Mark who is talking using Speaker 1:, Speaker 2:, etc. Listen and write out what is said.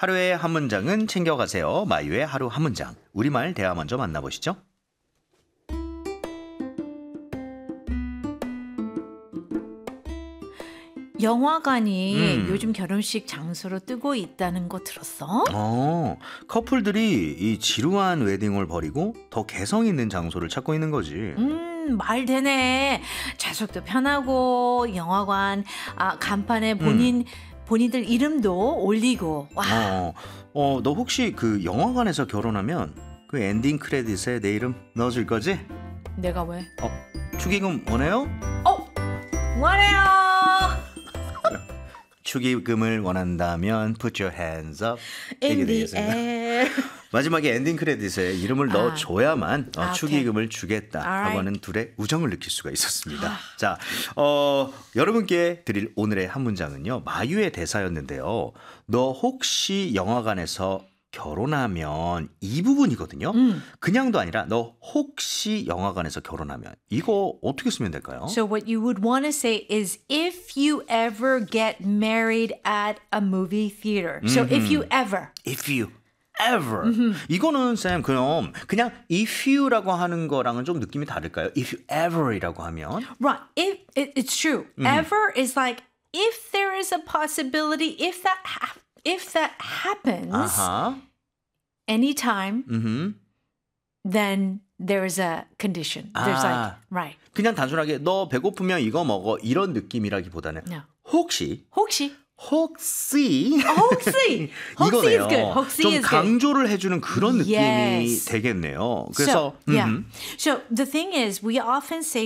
Speaker 1: 하루에 한 문장은 챙겨가세요. 마유의 하루 한 문장. 우리말 대화 먼저 만나보시죠.
Speaker 2: 영화관이 요즘 결혼식 장소로 뜨고 있다는 거 들었어?
Speaker 1: 커플들이 이 지루한 웨딩을 버리고 더 개성 있는 장소를 찾고 있는 거지.
Speaker 2: 말 되네. 좌석도 편하고 영화관 간판에 본인들 이름도 올리고. 와.
Speaker 1: 너 혹시 그 영화관에서 결혼하면 그 엔딩 크레딧에 내 이름 넣어줄 거지?
Speaker 2: 내가 왜?
Speaker 1: 축의금 원해요?
Speaker 2: 원해요.
Speaker 1: 축의금을 원한다면 put your hands up.
Speaker 2: In the air.
Speaker 1: 마지막에 엔딩 크레딧에 이름을 넣어줘야만 축의금을 주겠다
Speaker 2: Alright.
Speaker 1: 하고는 둘의 우정을 느낄 수가 있었습니다. 자, 여러분께 드릴 오늘의 한 문장은요. 마유의 대사였는데요. 너 혹시 영화관에서 결혼하면 이 부분이거든요. 그냥도 아니라 너 혹시 영화관에서 결혼하면 이거 어떻게 쓰면 될까요?
Speaker 2: So what you would want to say is if you ever get married at a movie theater. So if you ever.
Speaker 1: If you ever. 이거는 쌤 그럼 그냥 if you라고 하는 거랑은 좀 느낌이 다를까요? If you ever이라고 하면
Speaker 2: Right. It's true. Ever is like if there is a possibility, if that happens anytime, then there's a condition. There's like, right.
Speaker 1: 그냥 단순하게 너 배고프면 이거 먹어 이런 느낌이라기보다는
Speaker 2: No.
Speaker 1: 혹시
Speaker 2: 혹시
Speaker 1: 이거네요.
Speaker 2: is good. 혹시
Speaker 1: 좀
Speaker 2: is
Speaker 1: 강조를 해주는 그런 느낌이
Speaker 2: Yes.
Speaker 1: 되겠네요. 그래서
Speaker 2: So the thing is, we often say